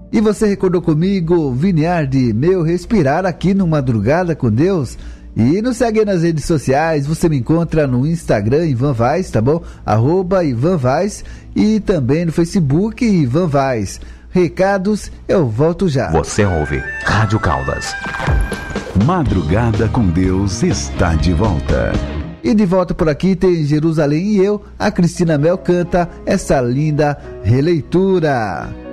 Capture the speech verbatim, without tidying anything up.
E você recordou comigo, Viniardi, meu respirar aqui no Madrugada com Deus? E nos segue nas redes sociais, você me encontra no Instagram, Ivan Vaz, tá bom? Arroba Ivan Vaz, e também no Facebook, Ivan Vaz. Recados, eu volto já. Você ouve Rádio Caldas. Madrugada com Deus está de volta. E de volta por aqui tem Jerusalém e eu, a Cristina Mel canta essa linda releitura.